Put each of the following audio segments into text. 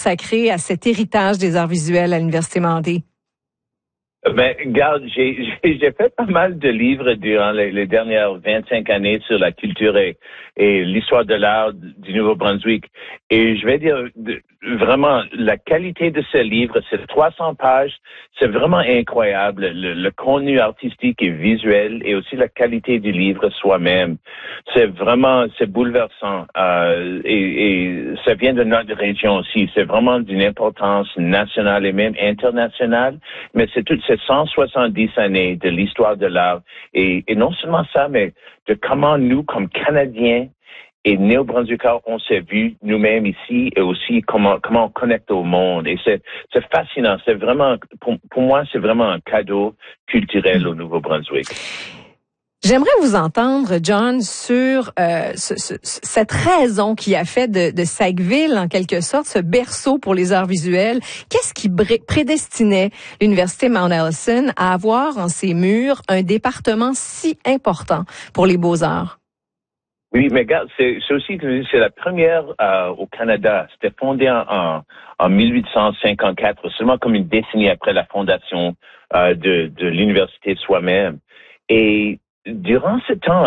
consacré à cet héritage des arts visuels à l'Université Mandé? Ben, regarde, j'ai fait pas mal de livres durant les dernières 25 années sur la culture et l'histoire de l'art du Nouveau-Brunswick. Et je vais dire, vraiment, la qualité de ce livre, c'est 300 pages, c'est vraiment incroyable. Le contenu artistique et visuel et aussi la qualité du livre soi-même. C'est bouleversant. Et ça vient de notre région aussi. C'est vraiment d'une importance nationale et même internationale. Mais c'est 170 années de l'histoire de l'art. Et non seulement ça, mais de comment nous, comme Canadiens et Néo-Brunswickers, on s'est vus nous-mêmes ici et aussi comment on connecte au monde. Et c'est fascinant. C'est vraiment, pour moi, c'est vraiment un cadeau culturel au Nouveau-Brunswick. J'aimerais vous entendre, John, sur cette raison qui a fait de Sackville, en quelque sorte, ce berceau pour les arts visuels. Qu'est-ce qui prédestinait l'Université Mount Allison à avoir en ses murs un département si important pour les beaux-arts? Oui, mais regarde, c'est aussi que c'est la première au Canada. C'était fondé en 1854, seulement comme une décennie après la fondation de l'université soi-même. Et durant ce temps,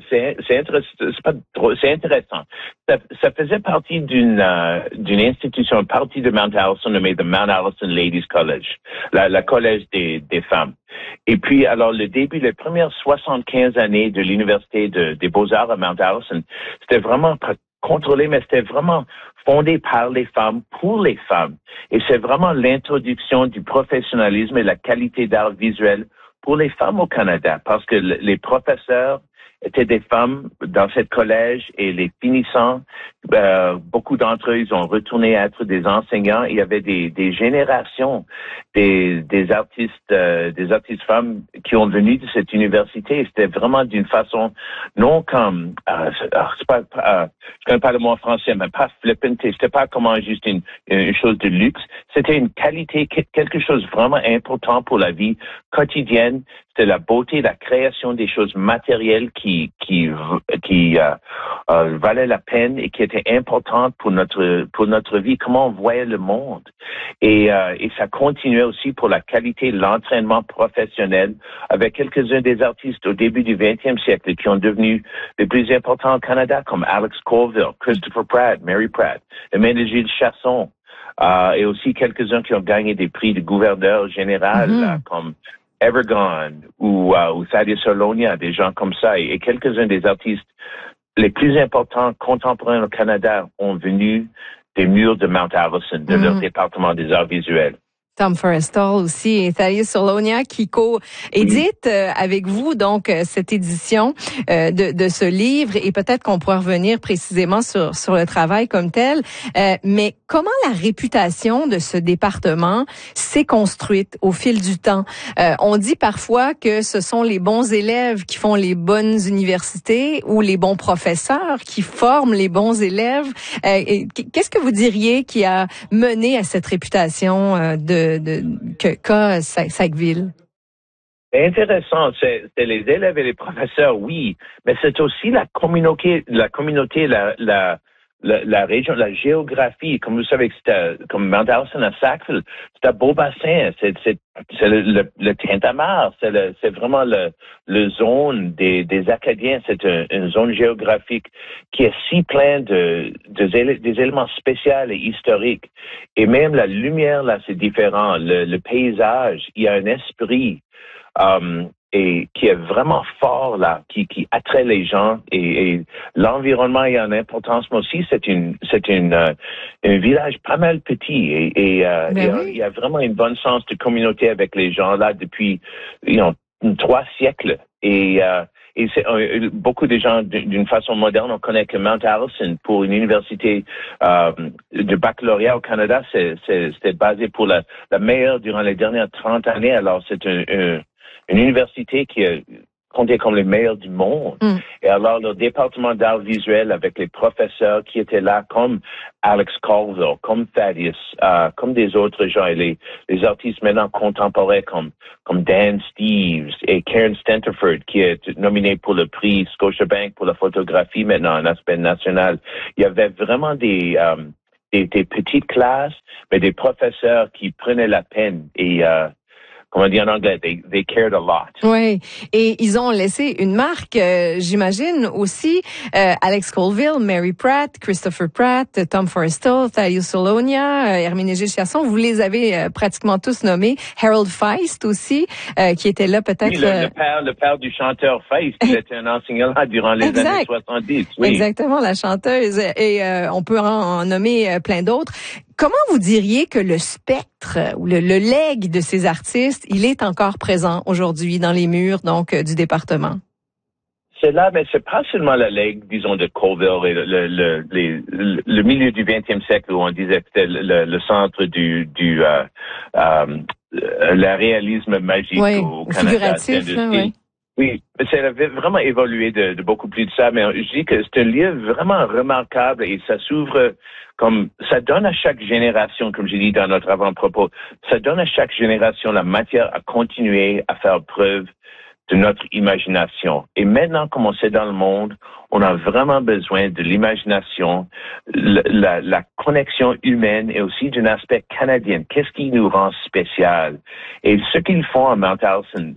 c'est intéressant. Ça faisait partie d'une institution, partie de Mount Allison nommée the Mount Allison Ladies College, la collège des femmes. Et puis, alors, les premières 75 années de l'université des Beaux-Arts à Mount Allison, c'était vraiment contrôlé, mais c'était vraiment fondé par les femmes, pour les femmes. Et c'est vraiment l'introduction du professionnalisme et la qualité d'art visuel pour les femmes au Canada, parce que les professeurs étaient des femmes dans cette collège et les finissants, beaucoup d'entre eux, ils ont retourné être des enseignants. Il y avait des générations des artistes femmes qui ont venu de cette université. C'était vraiment d'une façon non comme je connais pas le mot en français, mais pas flippant. C'était pas comment juste une chose de luxe. C'était une qualité, quelque chose vraiment important pour la vie quotidienne. C'était la beauté, la création des choses matérielles qui valaient la peine et qui étaient importantes pour notre vie, comment on voyait le monde. Et ça continuait aussi pour la qualité, l'entraînement professionnel avec quelques-uns des artistes au début du 20e siècle qui ont devenu les plus importants au Canada, comme Alex Colville, Christopher Pratt, Mary Pratt, Émile-Gilles Chasson, et aussi quelques-uns qui ont gagné des prix de gouverneur général, comme Evergone ou Thaddeus Solonia, des gens comme ça, et quelques-uns des artistes les plus importants contemporains au Canada ont venu des murs de Mount Allison, de leur département des arts visuels. Tom Forrestal aussi et Thaddeus Solonia qui co-édite avec vous donc cette édition de ce livre, et peut-être qu'on pourra revenir précisément sur le travail comme tel. Mais comment la réputation de ce département s'est construite au fil du temps? On dit parfois que ce sont les bons élèves qui font les bonnes universités ou les bons professeurs qui forment les bons élèves. Qu'est-ce que vous diriez qui a mené à cette réputation qu'a Sackville? C'est intéressant, c'est les élèves et les professeurs, oui, mais c'est aussi la communauté, la région, la géographie. Comme vous savez, comme Mount Allison à Sackville, c'est un beau bassin, c'est le Tintamarre, c'est vraiment le zone des Acadiens, c'est une zone géographique qui est si pleine des éléments spéciaux et historiques. Et même la lumière, là, c'est différent. Le paysage, il y a un esprit et qui est vraiment fort là, qui attrait les gens, et l'environnement est en importance, mais aussi c'est un village pas mal petit, et il y a vraiment une bonne sens de communauté avec les gens là depuis 3 siècles, et c'est beaucoup de gens d'une façon moderne, on connaît que Mount Allison, pour une université de baccalauréat au Canada, c'était basé pour la meilleure durant les dernières 30 années. Alors c'est une université qui est comptée comme les meilleurs du monde. Et alors, le département d'art visuel avec les professeurs qui étaient là, comme Alex Colville, comme Thaddeus, comme des autres gens, et les artistes maintenant contemporains comme Dan Steeves et Karen Stenterford, qui est nominée pour le prix Scotiabank pour la photographie maintenant, en aspect national. Il y avait vraiment des des petites classes, mais des professeurs qui prenaient la peine et comme on dit en anglais, they cared a lot. Oui, et ils ont laissé une marque, j'imagine aussi, Alex Colville, Mary Pratt, Christopher Pratt, Tom Forrestal, Thaddeus Solonia, Herménégilde Chasson, vous les avez pratiquement tous nommés. Harold Feist aussi, qui était là peut-être... Oui, le père du chanteur Feist, il était un enseignant là durant les années 70. Oui. Exactement, la chanteuse. Et on peut en nommer plein d'autres. Comment vous diriez que le spectre ou le legs de ces artistes, il est encore présent aujourd'hui dans les murs donc du département? C'est là, mais c'est pas seulement le legs, disons, de Colville et le milieu du 20e siècle où on disait que c'était le centre le réalisme magique au Canada. Figuratif, oui. Oui, mais ça avait vraiment évolué de beaucoup plus de ça, mais je dis que c'est un livre vraiment remarquable et ça s'ouvre comme, ça donne à chaque génération, comme j'ai dit dans notre avant-propos, ça donne à chaque génération la matière à continuer à faire preuve de notre imagination. Et maintenant, comme on sait dans le monde, on a vraiment besoin de l'imagination, la connexion humaine et aussi d'un aspect canadien. Qu'est-ce qui nous rend spécial? Et ce qu'ils font à Mount Allison,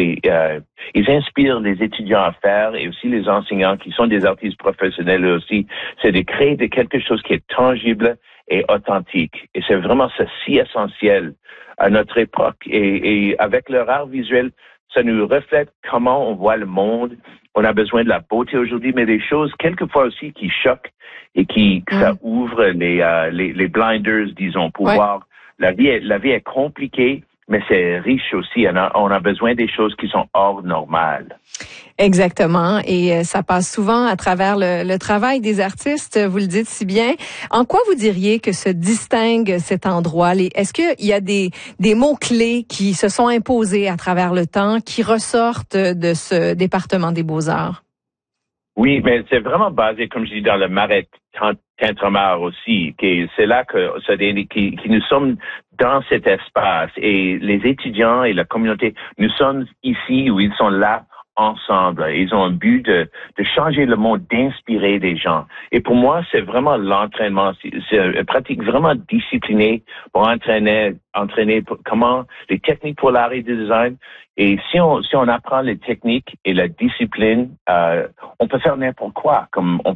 ils inspirent les étudiants à faire et aussi les enseignants qui sont des artistes professionnels aussi, c'est de créer quelque chose qui est tangible et authentique. Et c'est vraiment ça si essentiel à notre époque. Et avec leur art visuel, ça nous reflète comment on voit le monde. On a besoin de la beauté aujourd'hui, mais des choses quelquefois aussi qui choquent et ça ouvre les blinders, disons, pour voir la vie est compliquée, mais c'est riche aussi. On a besoin des choses qui sont hors normales. Exactement. Et ça passe souvent à travers le travail des artistes, vous le dites si bien. En quoi vous diriez que se distingue cet endroit? Est-ce qu'il y a des mots-clés qui se sont imposés à travers le temps, qui ressortent de ce département des Beaux-Arts? Oui, mais c'est vraiment basé, comme je dis, dans le Marais Tintramar aussi. C'est là que nous sommes dans cet espace et les étudiants et la communauté, nous sommes ici où ils sont là ensemble. Ils ont un but de changer le monde, d'inspirer des gens. Et pour moi, c'est vraiment l'entraînement. C'est une pratique vraiment disciplinée pour entraîner comment les techniques pour l'art et le design. Et si on apprend les techniques et la discipline, on peut faire n'importe quoi.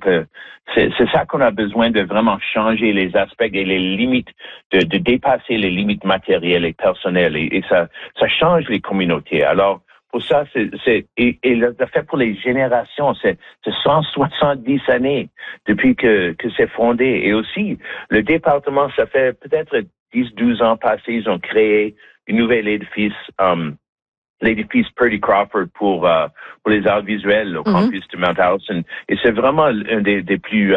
C'est ça qu'on a besoin de vraiment changer les aspects et les limites, de dépasser les limites matérielles et personnelles. Et ça change les communautés. Alors, pour ça, et le fait pour les générations, c'est 170 années depuis que c'est fondé. Et aussi, le département, ça fait peut-être 10-12 ans passés, ils ont créé une nouvelle édifice, l'édifice Purdy Crawford pour les arts visuels au campus de Mount Allison. Et c'est vraiment un des plus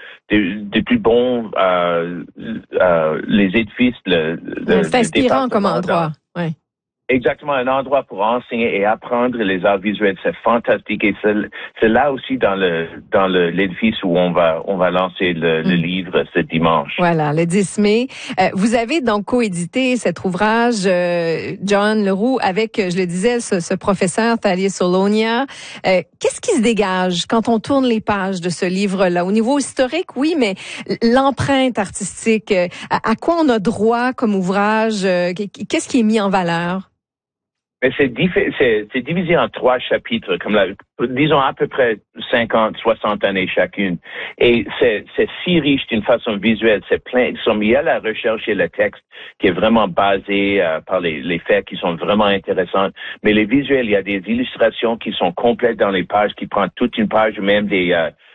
bons les édifices. C'est inspirant comme endroit. Oui. Exactement, un endroit pour enseigner et apprendre les arts visuels, c'est fantastique et c'est là aussi dans l'édifice où on va lancer le livre ce dimanche. Voilà, le 10 mai. Vous avez donc coédité cet ouvrage, John Leroux, avec, je le disais, ce professeur Thaddeus Solonia. Qu'est-ce qui se dégage quand on tourne les pages de ce livre-là? Au niveau historique, oui, mais l'empreinte artistique, à quoi on a droit comme ouvrage? Qu'est-ce qui est mis en valeur? Mais c'est divisé en 3 chapitres, disons à peu près 50, 60 années chacune. Et c'est si riche d'une façon visuelle, c'est plein. Il y a la recherche et le texte qui est vraiment basé par les faits qui sont vraiment intéressants. Mais les visuels, il y a des illustrations qui sont complètes dans les pages, qui prennent toute une page, même des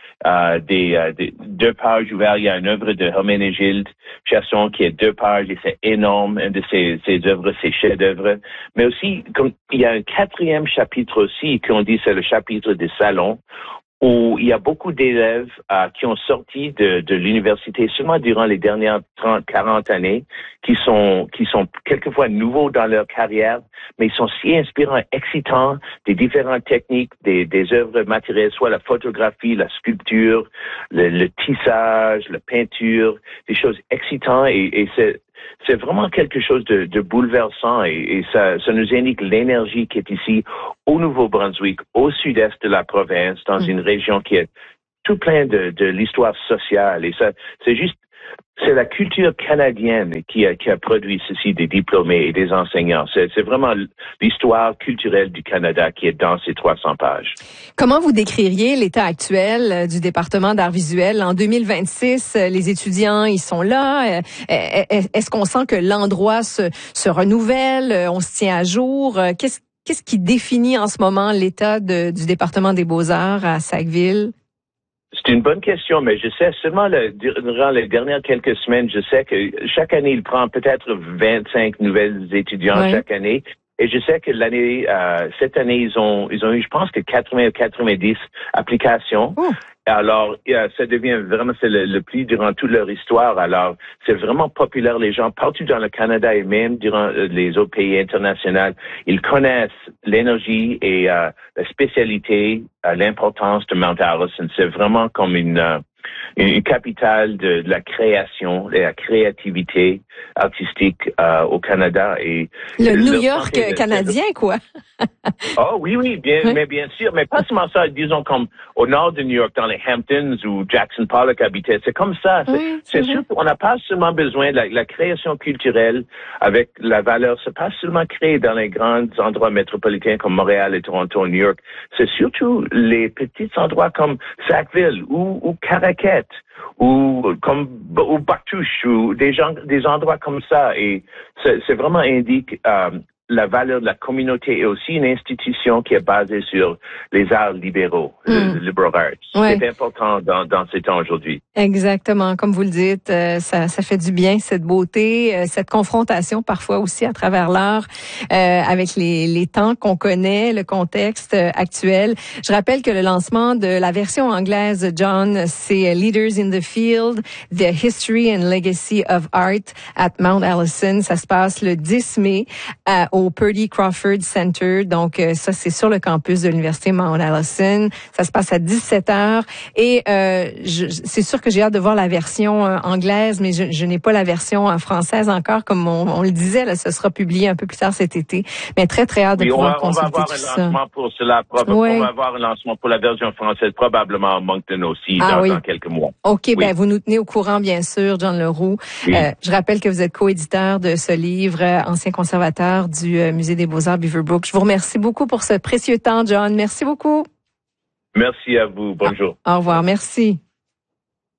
2 pages ouvertes. Il y a une œuvre de Herménégilde Chasson qui est 2 pages et c'est énorme, une de ses œuvres, ses chefs-d'œuvre. Mais aussi, il y a un 4e chapitre aussi qu'on dit c'est le chapitre des salons, où il y a beaucoup d'élèves qui ont sorti de l'université seulement durant les dernières 30, 40 années, qui sont quelquefois nouveaux dans leur carrière, mais ils sont si inspirants, excitants, des différentes techniques, des œuvres matérielles, soit la photographie, la sculpture, le tissage, la peinture, des choses excitantes et c'est vraiment quelque chose de bouleversant et ça nous indique l'énergie qui est ici au Nouveau-Brunswick, au sud-est de la province, dans une région qui est tout plein de l'histoire sociale. Et ça, c'est juste c'est la culture canadienne qui a produit ceci, des diplômés et des enseignants. C'est vraiment l'histoire culturelle du Canada qui est dans ces 300 pages. Comment vous décririez l'état actuel du département d'art visuel? En 2026, les étudiants, ils sont là. Est-ce qu'on sent que l'endroit se renouvelle? On se tient à jour? Qu'est-ce qui définit en ce moment l'état du département des Beaux-Arts à Sackville? C'est une bonne question, mais je sais seulement durant les dernières quelques semaines, je sais que chaque année, il prend peut-être 25 nouvelles étudiants chaque année. Et je sais que cette année, ils ont eu, je pense que 80 ou 90 applications. Oh. Alors, ça devient vraiment, c'est le plus durant toute leur histoire. Alors, c'est vraiment populaire. Les gens partout dans le Canada et même durant les autres pays internationaux, ils connaissent l'énergie et la spécialité, l'importance de Mount Allison. C'est vraiment comme une capitale de la création et la créativité artistique au Canada. Et le New York canadien, quoi. Oh oui, mais bien sûr, mais pas seulement ça, disons comme au nord de New York, dans les Hamptons où Jackson Pollock habitait, c'est comme ça. C'est sûr qu'on n'a pas seulement besoin de la création culturelle avec la valeur, c'est pas seulement créé dans les grands endroits métropolitains comme Montréal et Toronto, New York, c'est surtout les petits endroits comme Sackville ou Caraquette ou Bactouche ou des endroits comme ça, et c'est vraiment indique la valeur de la communauté et aussi une institution qui est basée sur les arts libéraux, liberal arts. Ouais. C'est important dans ces temps aujourd'hui. Exactement. Comme vous le dites, ça fait du bien, cette beauté, cette confrontation parfois aussi à travers l'art avec les temps qu'on connaît, le contexte actuel. Je rappelle que le lancement de la version anglaise, John, c'est Leaders in the Field, The History and Legacy of Art at Mount Allison. Ça se passe le 10 mai au Purdy Crawford Center. Donc, ça, c'est sur le campus de l'Université Mount Allison. Ça se passe à 17h. Et c'est sûr que j'ai hâte de voir la version anglaise, mais je n'ai pas la version française encore. Comme on le disait, là, ce sera publié un peu plus tard cet été. Mais très, très hâte de pouvoir consulter tout ça. On va avoir un lancement pour cela. On va avoir un lancement pour la version française, probablement à Moncton aussi, dans quelques mois. OK, ben vous nous tenez au courant, bien sûr, John Leroux. Oui. Je rappelle que vous êtes coéditeur de ce livre, ancien conservateur du Musée des Beaux-Arts Beaverbrook. Je vous remercie beaucoup pour ce précieux temps, John. Merci beaucoup. Merci à vous. Bonjour. Au revoir. Merci.